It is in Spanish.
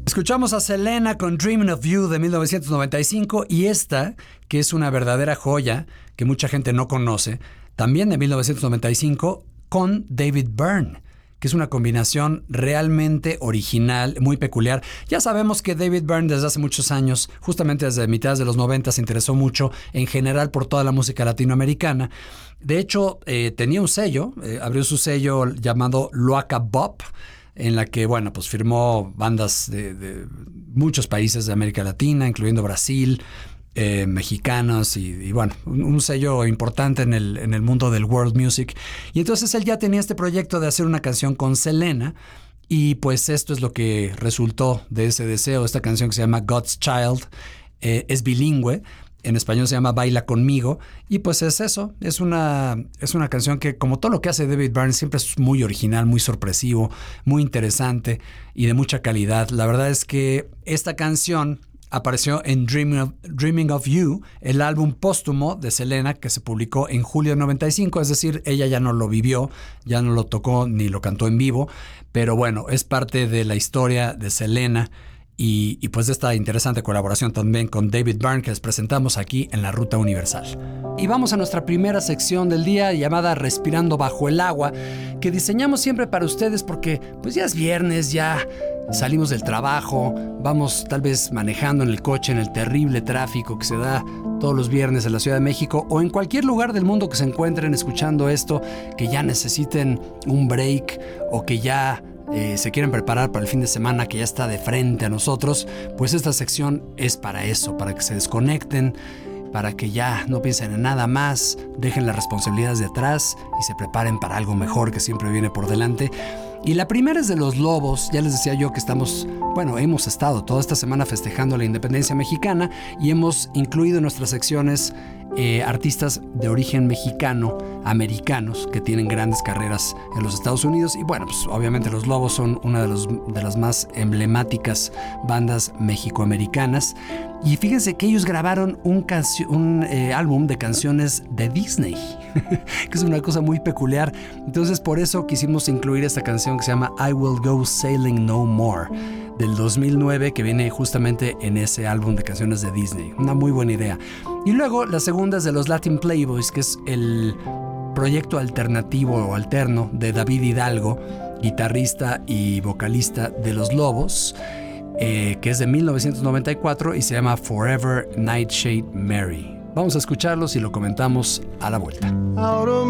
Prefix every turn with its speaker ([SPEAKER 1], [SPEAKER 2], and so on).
[SPEAKER 1] Escuchamos a Selena con Dreaming of You de 1995 y esta, que es una verdadera joya que mucha gente no conoce, también de 1995 con David Byrne, que es una combinación realmente original, muy peculiar. Ya sabemos que David Byrne desde hace muchos años, justamente desde mitades de los 90, se interesó mucho en general por toda la música latinoamericana. De hecho, tenía un sello, abrió su sello llamado Loaca Bop, en la que, bueno, pues firmó bandas de muchos países de América Latina, incluyendo Brasil, mexicanos y bueno, un sello importante en el mundo del world music. Y entonces él ya tenía este proyecto de hacer una canción con Selena y pues esto es lo que resultó de ese deseo. Esta canción que se llama God's Child es bilingüe. En español se llama Baila Conmigo y pues es eso, es una canción que, como todo lo que hace David Byrne, siempre es muy original, muy sorpresivo, muy interesante y de mucha calidad. La verdad es que esta canción apareció en Dreaming of You, el álbum póstumo de Selena que se publicó en julio de 95, es decir, ella ya no lo vivió, ya no lo tocó ni lo cantó en vivo, pero bueno, es parte de la historia de Selena. Y pues de esta interesante colaboración también con David Byrne que les presentamos aquí en La Ruta Universal. Y vamos a nuestra primera sección del día llamada Respirando Bajo el Agua, que diseñamos siempre para ustedes porque pues ya es viernes, ya salimos del trabajo, vamos tal vez manejando en el coche en el terrible tráfico que se da todos los viernes en la Ciudad de México o en cualquier lugar del mundo que se encuentren escuchando esto, que ya necesiten un break o que ya se quieren preparar para el fin de semana que ya está de frente a nosotros, pues esta sección es para eso, para que se desconecten, para que ya no piensen en nada más, dejen las responsabilidades de atrás y se preparen para algo mejor que siempre viene por delante. Y la primera es de Los Lobos. Ya les decía yo que hemos estado toda esta semana festejando la independencia mexicana y hemos incluido en nuestras secciones artistas de origen mexicano, americanos, que tienen grandes carreras en los Estados Unidos. Y bueno, pues obviamente Los Lobos son una de las más emblemáticas bandas mexicoamericanas. Y fíjense que ellos grabaron un álbum de canciones de Disney, que es una cosa muy peculiar. Entonces por eso quisimos incluir esta canción que se llama I Will Go Sailing No More, del 2009, que viene justamente en ese álbum de canciones de Disney. Una muy buena idea. Y luego la segunda es de los Latin Playboys, que es el proyecto alternativo o alterno de David Hidalgo, guitarrista y vocalista de Los Lobos, que es de 1994 y se llama Forever Nightshade Mary. Vamos a escucharlos y lo comentamos a la vuelta.